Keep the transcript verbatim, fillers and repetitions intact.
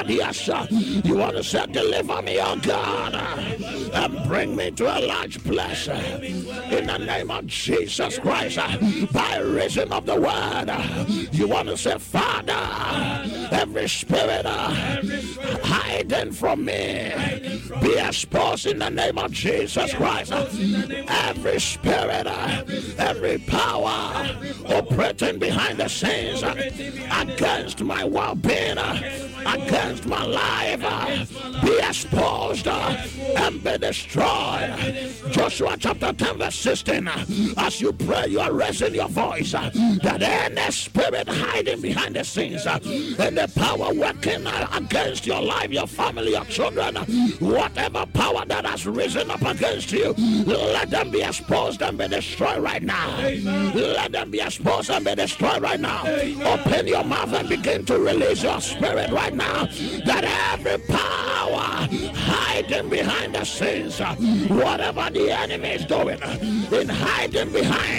You want to say, deliver me, oh God, and bring me to a large place in the name of Jesus Christ by reason of the word. You want to say, Father, every spirit hiding from me be exposed in the name of Jesus Christ. Every spirit, every power operating behind the scenes against my well-being, against my life, be exposed and be destroyed. Joshua chapter ten verse sixteen. As you pray, you are raising your voice that any spirit hiding behind the scenes and the power working against your life, your family, your children, whatever power that has risen up against you, let them be exposed and be destroyed right now. Let them be exposed and be destroyed right now. Open your mouth and begin to release your spirit right now, that every power hiding behind the scenes, whatever the enemy is doing in hiding behind